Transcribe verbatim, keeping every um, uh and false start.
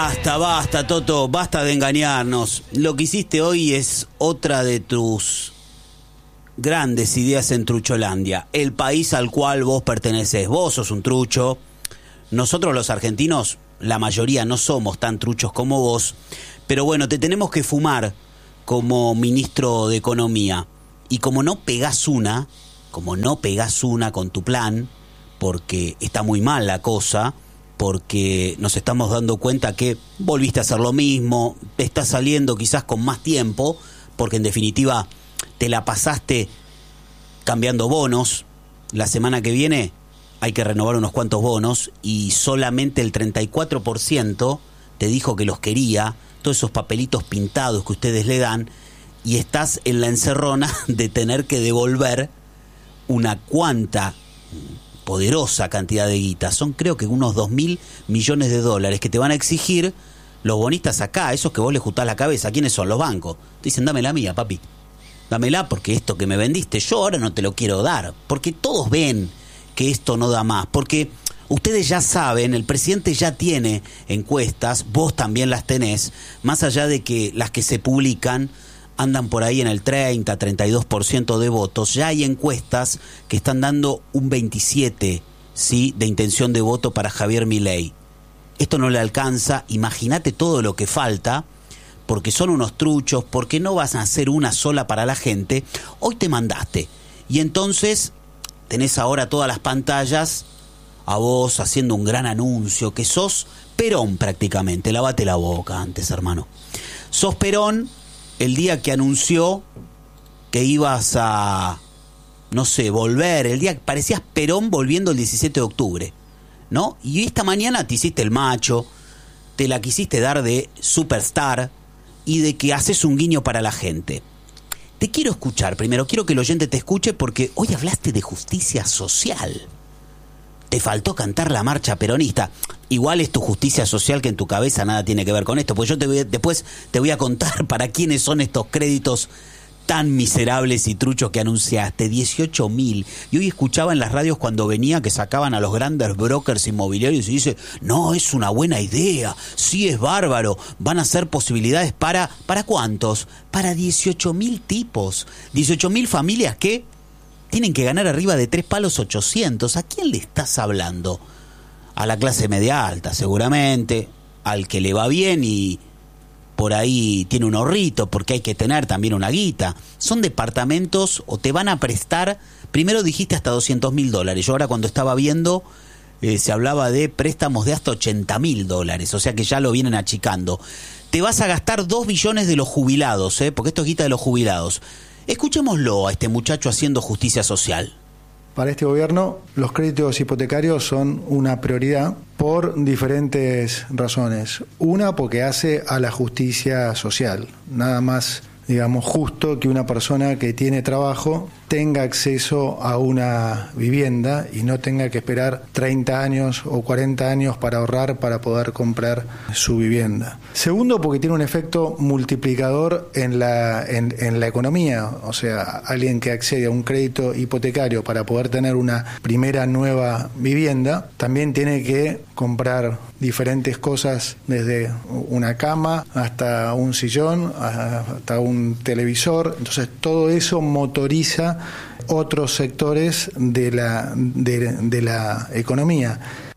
Basta, basta, Toto, basta de engañarnos. Lo que hiciste hoy es otra de tus grandes ideas en Trucholandia, el país al cual vos perteneces. Vos sos un trucho. Nosotros los argentinos, la mayoría no somos tan truchos como vos, pero bueno, te tenemos que fumar como ministro de Economía. Y como no pegás una, como no pegás una con tu plan, porque está muy mal la cosa, porque nos estamos dando cuenta que volviste a hacer lo mismo, te estás saliendo quizás con más tiempo, porque en definitiva te la pasaste cambiando bonos. La semana que viene hay que renovar unos cuantos bonos y solamente el treinta y cuatro por ciento te dijo que los quería, todos esos papelitos pintados que ustedes le dan, y estás en la encerrona de tener que devolver una cuanta poderosa cantidad de guita. Son creo que unos dos mil millones de dólares que te van a exigir los bonistas acá, esos que vos le ajustás la cabeza. ¿Quiénes son? Los bancos. Te dicen, dame la mía, papi. Dámela porque esto que me vendiste yo ahora no te lo quiero dar. Porque todos ven que esto no da más. Porque ustedes ya saben, el presidente ya tiene encuestas, vos también las tenés, más allá de que las que se publican andan por ahí en el treinta, treinta y dos por ciento de votos. Ya hay encuestas que están dando un veintisiete por ciento, ¿sí?, de intención de voto para Javier Milei. Esto no le alcanza, imagínate todo lo que falta, porque son unos truchos, porque no vas a hacer una sola para la gente. Hoy te mandaste, y entonces tenés ahora todas las pantallas a vos haciendo un gran anuncio, que sos Perón prácticamente. Lávate la boca antes, hermano. Sos Perón el día que anunció que ibas a, no sé, volver, el día que parecías Perón volviendo el diecisiete de octubre, ¿no? Y esta mañana te hiciste el macho, te la quisiste dar de superstar y de que haces un guiño para la gente. Te quiero escuchar primero, quiero que el oyente te escuche porque hoy hablaste de justicia social. Te faltó cantar la marcha peronista. Igual es tu justicia social, que en tu cabeza nada tiene que ver con esto, pues yo te voy, después te voy a contar para quiénes son estos créditos tan miserables y truchos que anunciaste. dieciocho mil. Y hoy escuchaba en las radios cuando venía que sacaban a los grandes brokers inmobiliarios y dice, no, es una buena idea, sí, es bárbaro, van a ser posibilidades para, ¿para cuántos? Para dieciocho mil tipos, dieciocho mil familias que tienen que ganar arriba de tres palos ochocientos. ¿A quién le estás hablando? A la clase media alta, seguramente, al que le va bien y por ahí tiene un ahorrito, porque hay que tener también una guita. Son departamentos, o te van a prestar, primero dijiste hasta doscientos mil dólares, yo ahora cuando estaba viendo eh, se hablaba de préstamos de hasta ochenta mil dólares, o sea que ya lo vienen achicando. Te vas a gastar dos billones de los jubilados, ¿eh? Porque esto es guita de los jubilados. Escuchémoslo a este muchacho haciendo justicia social. Para este gobierno, los créditos hipotecarios son una prioridad por diferentes razones. Una, porque hace a la justicia social. Nada más, digamos, justo que una persona que tiene trabajo tenga acceso a una vivienda y no tenga que esperar treinta años o cuarenta años para ahorrar para poder comprar su vivienda. Segundo, porque tiene un efecto multiplicador en la, en, en la economía. O sea, alguien que accede a un crédito hipotecario para poder tener una primera nueva vivienda, también tiene que comprar diferentes cosas, desde una cama hasta un sillón, hasta un televisor. Entonces, todo eso motoriza otros sectores de la, de, de la economía.